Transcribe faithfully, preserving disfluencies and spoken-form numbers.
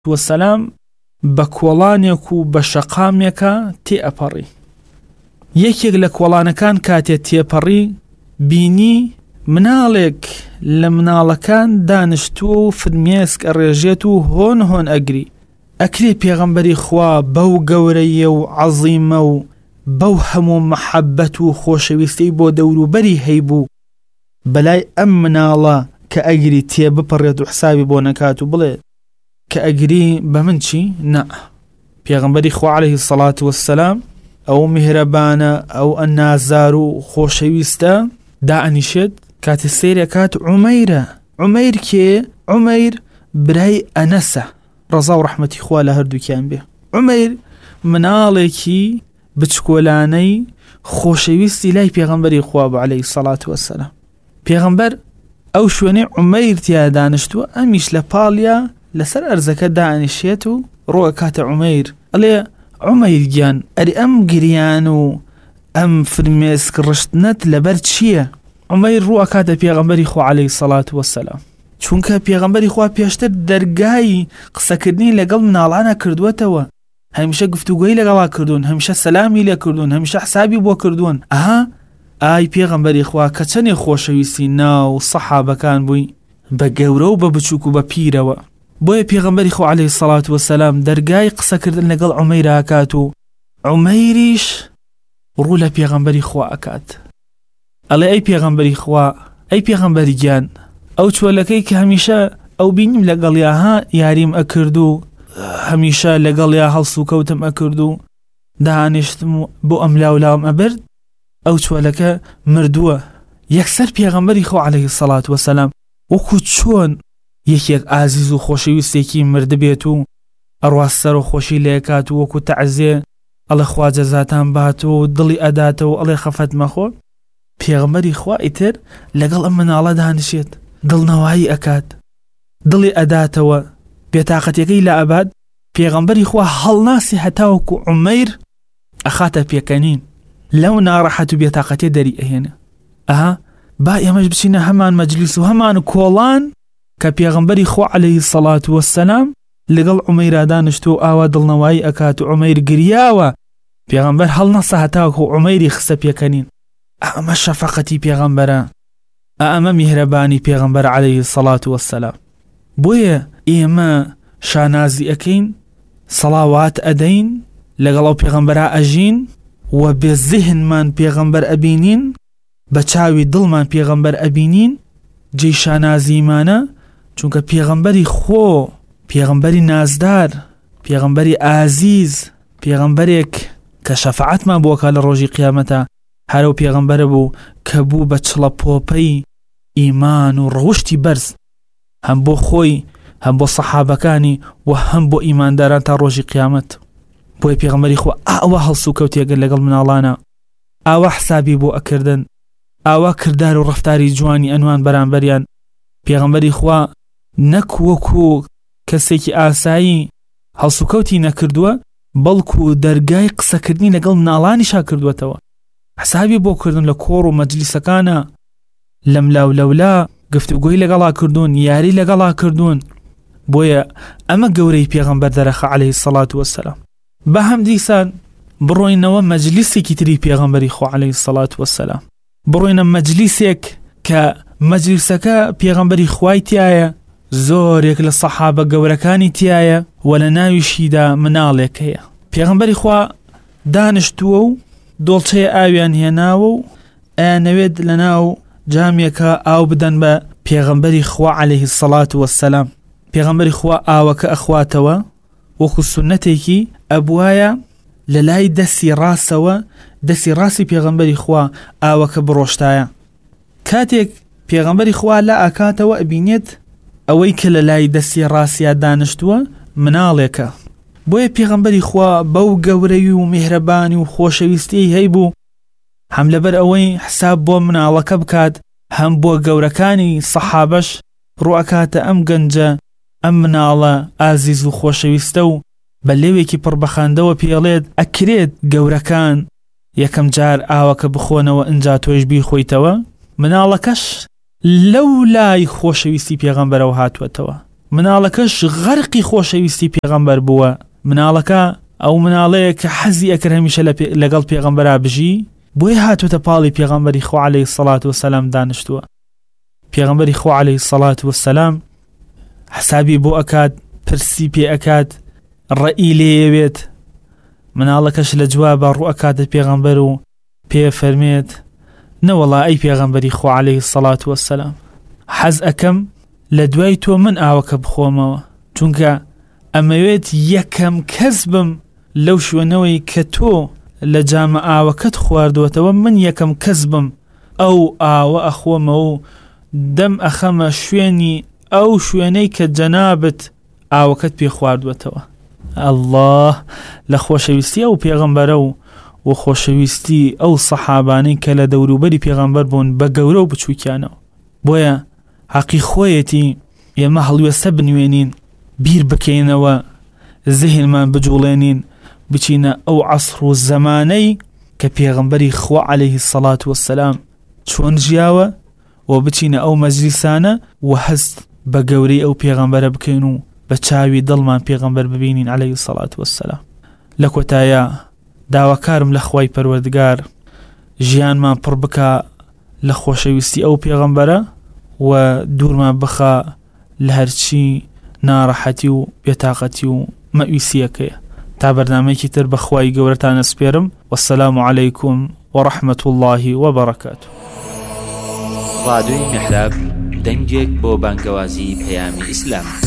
وەسەلام بە کۆڵانێک و بە شەقامێکە تێئەپەڕی. یەکێک لە کۆڵانەکان کاتێ تێپەڕی بینی مناڵێک لە مناڵەکان دانیشتووە و فرمێسک ئەڕێژێت و هۆن هۆن ئەگری. ئەکرێ پێغەمبەری خوا بەو گەورەیە و عەزیمە و بەو هەموو مەحەبەت و خۆشەویستەی بۆ دەوروبەری هەیبوو بەلای ئەم مناڵە کە ئەگری تێ بپەڕێت و حسابی بۆ نەکات و بڵێ کە ئەگری بە من چی؟ نە. پێغەمبەری خوا عەلەیهی سەڵات وەسسەلام ئەو میهرەبانە ئەو ئەنازار و خۆشەویستە دائەنیشێت کاتی سەیرەکات عومەیرە. عومەیر کێ؟ عومەیر برای ئەنەسە ڕەزا و ڕەحمەتی خوا لە هەردووکیان بێ. عومەیر مناڵێکی بچکۆلانەی خۆشەویستی لای پێغەمبەری خوا بوو عەلەیهی سەڵات وەسسەلام. پێغەمبەر ئەو شوێنەی عومەیر تیا دانیشتووە ئەمیش لە پاڵیا لەسەر ئەرزەکە دائەنیشێت و ڕۆگە کاتە عومەیر ئەڵێ عومەیر گیان ئەری ئەم گریان و ئەم فرمێسک ڕشتنەت لەبەر چییە؟ عومەیر ڕووە کاتە پێغەمبەری خوا عەلەیهی سەڵات وەسسەلام، چونکە پێغەمبەری خوا پێشتر دەرگای قسەکردنی لەگەڵ مناڵانە کردووەتەوە، هەمیشە گفتوگۆیی لەگەڵا کردوون، هەمیشە سەلامی لێ کردوون، هەمیشە حسابی بۆ کردوون. ئەها ئای پێغەمبەری خوا کە چەندێک خۆشەویستی ناو سەحابەکان بووی بە گەورە و بە بچووک و بە پیرەوە. بۆیە پێغەمبەری خوا عەلەیهی سەڵات وەسسەلام دەرگای قسەکردن لەگەڵ عومەیر ئاکات و عومەیریش ڕوو لە پێغەمبەری خوا ئەکات ئەڵێ ئەی پێغەمبەری خوا، ئەی پێغەمبەری گیان، ئەو چۆلەکەی کە هەمیشە ئەو بینیم لەگەڵیا ها یاریم ئەکرد و هەمیشە لەگەڵیا هەڵس و کەوتم ئەکرد و دانیشتم بۆ ئەم لاولاوم ئەبرد، ئەو چۆلەکە مردووە. یەکسەر پێغەمبەری خوا عەلەیهی سەڵات وەسسەلام وەکو چۆن یەکێک ئازیز و خۆشەویستێکی مرد بێت و ئەڕوا سەر و خۆشی لێکات و وەکو تەعزیە ئەڵێ خوا جەزاتان باتەوە و دڵی ئەداتەوە ئەڵێ خەفەت مەخۆ. پێغەمبەری خوا ئیتر لەگەڵ ئەم مناڵە دانیشێت، دڵنەوایی ئەکات، دڵی ئەداتەوە، بێتاقەتەکەی لە ئەبات. پێغەمبەری خوا هەڵناسی هەتاوەکو عومەیر ئەخاتە پێکەنین، لەو ناڕەحەت و بێتاقەتێ دەری ئەهێنە. ئەها با ئێمەش بچینە هەمان مەجلیس و هەمان کۆڵان کە پێغەمبەری خوا عەلەیهی سەڵات وەسسەلام لەگەڵ عومەیرا دانیشتو ئاوا دڵنەوایی ئەکات و عومەیر گریاوە. پێغەمبەر هەڵنەسە هەتاوەکو عومەیری خستە پێکەنین. ئەمە شەفەقەتی پێغەمبەرە، ئەمە میهرەبانی پێغەمبەر عەلەیهی سەڵات وەسسەلام. بۆیە ئێمە شانازی ئەکەین، سەڵاوات ئەدەین، لەگەڵ ئەو پێغەمبەرا ئەژین و بێ زیهنمان پێغەمبەر ئەبینین، بە چاوی دڵمان پێغەمبەر ئەبینین، جێی شانازیمانە، چونکە پێغەمبەری خۆ، پێغەمبەری نازدار، پێغەمبەری ئازیز، پێغەمبەرێک کە شەفاعەتمان بۆکە لە ڕۆژی قیامەتە، هەرو پێغەمبەرە بوو کە بوو بە چڵە پۆپەی ئیمان و ڕەوشتی بەرز، هەم بۆ خۆی، هەم بۆ سەحابەکانی و هەم بۆ ئیمانداران تا ڕۆژی قیامەت. بۆی پێغەمبەری خۆ ئاوا هەڵس و کەوتێگەر لەگەڵ مناڵانە، ئاوا حسابی بۆ ئەکردن، ئاوا کردار و ڕەفتاری جوانی ئەنوان بەرامبەریان. پێغەمبەری خوا نەک وەکو کەسێکی ئاسایی هەڵس و کەوتی نەکردووە، بەڵکو دەرگای قسەکردنی لەگەڵ مناڵانیشا کردووەتەوە، حسابی بۆ کردن لە کۆڕ و مەجلیسەکانە، لەم لاو لەولا گفتوگۆی لەگەڵا کردوون، یاری لەگەڵا کردوون. بۆیە ئەمە گەورەی پێغەمبەر دەرەخە عەلەیهی سەڵات وەسسەلام. بە هەم دیسان بڕۆینەوە مەجلیسێکی تری پێغەمبەری خوا عەلەیهی سەڵات وەسسەلام، بڕۆینە مەجلیسێک کە مەجلیسەکە پێغەمبەری خوای تایە، زۆرێک لە سەحابە گەورەکانی تایە و لە ناویشیدا مناڵێک هەیە. پێغەمبەری خوا دانیشتووە و دۆڵچەیە ئاویان هێناوە و ئەیانەوێت لە ناو جامێکە ئاو بدەن بە پێغەمبەری خوا عەلەیهی سەڵات وەسسەلام. پێغەمبەری خوا ئاوەکە ئەخواتەوە وەکو سونەتێکی ئەبوایە لە لای دەستی ڕاستەوە، دەستی ڕاستی پێغەمبەری خوا ئاوەکە بڕۆشتایە. کاتێک پێغەمبەری خوا لە ئاکاتەوە ئەبینێت ئەوەی کە لە لای دەستی ڕاستیا دانیشتووە مناڵێکە. بۆیە پێغەمبەری خوا بەو گەورەی و میهرەبانی و خۆشەویستی هەیبوو، هەم لەبەر ئەوەی حساب بۆ مناڵەکە بکات، هەم بۆ گەورەکانی سەحابەش ڕوئەکاتە ئەم گەنجە، ئەم مناڵە ئازیز و خۆشەویستە و بە لێوێکی پڕبەخاندەوە پێڵێت ئەکرێت گەورەکان یەکەم جار ئاوەکە بخۆنەوە ئەنجا تۆیش بیخۆیتەوە. مناڵەکەش لەو لای خۆشەویستی پێغەمبەرەوە هاتووەتەوە، مناڵەکەش غەرقی خۆشەویستی پێغەمبەر بووە. مناڵەکە ئەو مناڵەیە کە حەزی ئەکرد هەمیشە لەگەڵ پێغەمبەرا بژی، بۆیە هاتوتە پاڵی پێغەمبەری خوا عەلەیهی سەڵات وەسەلام دانیشتووە. پێغەمبەری خوا عەلەیهی سەڵات وەسەلام حسابی بۆ ئەکات، پرسی پێ ئەکات، ڕەئی لێیەوێت. مناڵەکەش لە جوابە ڕوو ئەکاتە پێغەمبەر و پێ فەرمێت نەوەڵا ئەی پێغەمبەری خوا عەلەیهی سەڵات وەسەلام، حەز ئەکەم لە دوای تۆ من ئاوەکە بخۆمەوە، چونکە ئەمەوێت یەکەم کەس بم لەو شوێنەوەی کە تۆ لە جامە ئاوەکەت خواردوەتەوە، من یەکەم کەس بم ئەو ئاوە ئەخۆمەوە و دەم ئەخەمە شوێنی ئەو شوێنەی کە جەنابت ئاوەکەت پێ خواردوەتەوە. ئەڵڵاه لە خۆشەویستی ئەو پێغەمبەرە و و خۆشەویستی ئەو سەحابانەی کە لە دەوروبەری پێغەمبەر بوون بە گەورە و بچووکیانەوە. بۆیە حەقی خۆیەتی ئێمە هەڵوێستە بنوێنین، بیر بکەینەوە، زەهنمان بجوڵێنین، بچینە ئەو عەسڕ و زەمانەی کە پێغەمبەری خوا عەلەیهی سەڵات وەسەلام چۆن ژیاوە، و بچینە ئەو مەجلیسانە و هەست بە گەورەی ئەو پێغەمبەرە بکەین و بە چاوی دڵمان پێغەمبەر ببینین عەلەیهی سەڵات وەسەلام. لە کۆتایە داواکارم لە خوای پەروەردگار ژیانمان پڕ بکە لە خۆشەویستی ئەو پێغەمبەرە و دوورمان بخە لە هەرچی ناڕەحەتی و بێتاقەتی و مەویسیەکەیە. تا بەرنامەیەکی تر بە خوای گەورەتان ئەسپێرم. وەسەلام عەلەیکوم وەڕەحمەت الله وبەڕەکاتوه. ڕادیۆی میحراب دەنگێک بۆ بانگەوازی پەیامی ئیسلام.